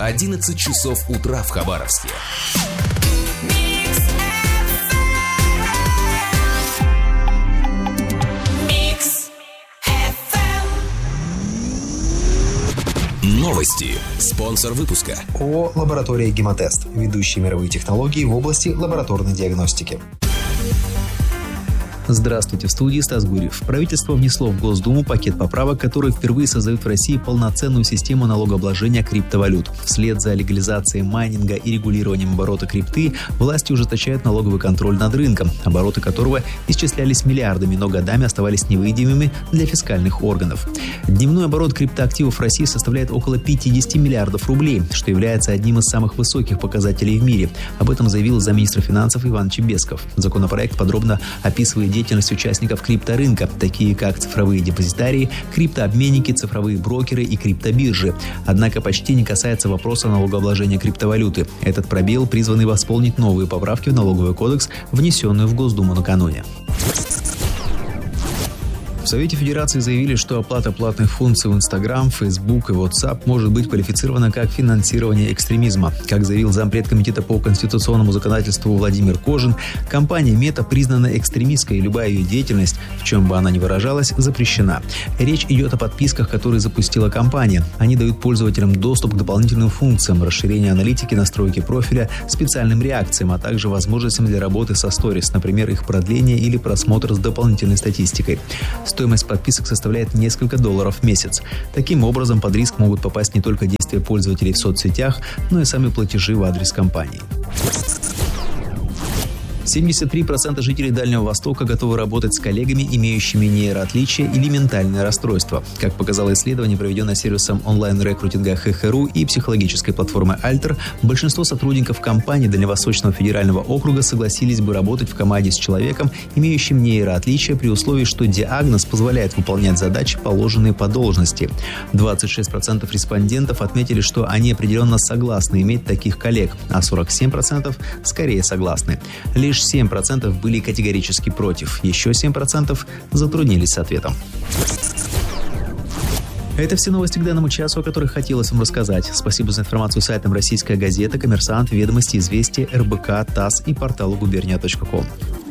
11 часов утра в Хабаровске. Новости. Спонсор выпуска. ООО «Лаборатория Гемотест». Ведущие мировые технологии в области лабораторной диагностики. Здравствуйте, в студии Стас Гурьев. Правительство внесло в Госдуму пакет поправок, которые впервые создают в России полноценную систему налогообложения криптовалют. Вслед за легализацией майнинга и регулированием оборота крипты, власти ужесточают налоговый контроль над рынком, обороты которого исчислялись миллиардами, но годами оставались невидимыми для фискальных органов. Дневной оборот криптоактивов в России составляет около 50 миллиардов рублей, что является одним из самых высоких показателей в мире. Об этом заявил замминистра финансов Иван Чебесков. Законопроект подробно описывает деятельность участников крипторынка, такие как цифровые депозитарии, криптообменники, цифровые брокеры и криптобиржи. Однако почти не касается вопроса налогообложения криптовалюты. Этот пробел призван восполнить новые поправки в налоговый кодекс, внесенные в Госдуму накануне. В Совете Федерации заявили, что оплата платных функций в Instagram, Facebook и WhatsApp может быть квалифицирована как финансирование экстремизма. Как заявил зампред комитета по конституционному законодательству Владимир Кожин, компания Meta признана экстремистской, и любая ее деятельность, в чем бы она ни выражалась, запрещена. Речь идет о подписках, которые запустила компания. Они дают пользователям доступ к дополнительным функциям, расширению аналитики, настройки профиля, специальным реакциям, а также возможностям для работы со сторис, например, их продление или просмотр с дополнительной статистикой. Стоимость подписок составляет несколько долларов в месяц. Таким образом, под риск могут попасть не только действия пользователей в соцсетях, но и сами платежи в адрес компании. 73% жителей Дальнего Востока готовы работать с коллегами, имеющими нейроотличия или ментальное расстройство. Как показало исследование, проведенное сервисом онлайн-рекрутинга ХХРУ и психологической платформы Альтер, большинство сотрудников компании Дальневосточного федерального округа согласились бы работать в команде с человеком, имеющим нейроотличия, при условии, что диагноз позволяет выполнять задачи, положенные по должности. 26% респондентов отметили, что они определенно согласны иметь таких коллег, а 47% скорее согласны. Лишь 7% были категорически против, еще 7% затруднились с ответом. Это все новости к данному часу, о которых хотелось вам рассказать. Спасибо за информацию сайтам «Российская газета», «Коммерсант», «Ведомости», «Известия», РБК, ТАСС и порталу губерния.ком.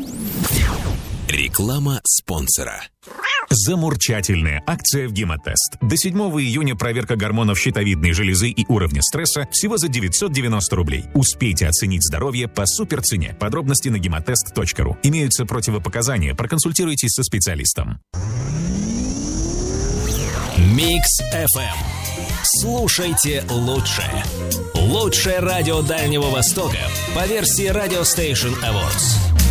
Реклама спонсора. Замурчательная акция в Гемотест. До 7 июня проверка гормонов щитовидной железы и уровня стресса всего за 990 рублей. Успейте оценить здоровье по суперцене. Подробности на гемотест.ру. Имеются противопоказания. Проконсультируйтесь со специалистом. Микс FM. Слушайте лучшее. Лучшее радио Дальнего Востока по версии Radio Station Awards.